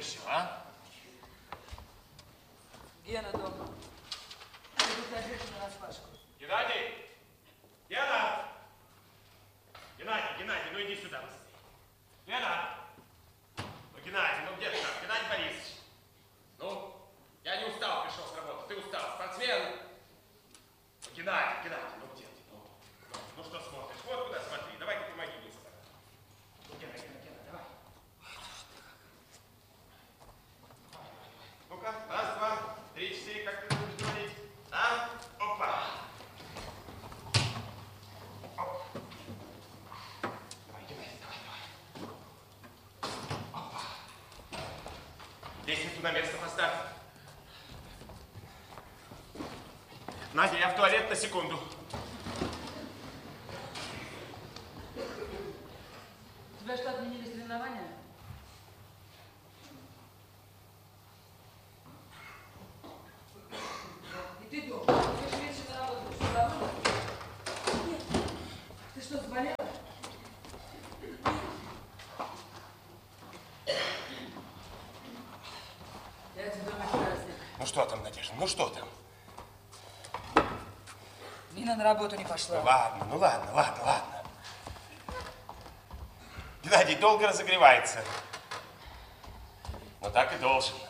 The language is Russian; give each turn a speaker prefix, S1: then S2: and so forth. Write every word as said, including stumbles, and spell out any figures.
S1: еще, а?
S2: Гена дома. Идут одежду на распашку.
S1: Геннадий! Гена! Геннадий, Геннадий, ну иди сюда быстрее. Гена! Ну, Геннадий, ну где ты там? Геннадий Борисович. Ну, я не устал, пришел с работы. Ты устал. Спортсмен. Ну, Геннадий, Геннадий, ну где ты? Ну, ну, ну что смотришь? Вот куда смотри. Давай-ка помоги быстро. Ну, Гена, Гена, Гена, давай. Ну-ка, раз, два, три, четыре, как ты будешь говорить? А? Опа! Оп. Давай, Геннадий, давай, давай. Опа. Лестницу на место поставь. Надя, я в туалет на секунду.
S2: У тебя что, отменили соревнования? И ты дома? Ты же вечером на работу. Ты что, забыла? Нет. Ты что, заболела? Я тебе дома праздник.
S1: Ну что там, Надежда, ну что там?
S2: Нина на работу не пошла.
S1: Ну ладно, ну ладно, ладно, ладно. Геннадий долго разогревается. Но так и должен.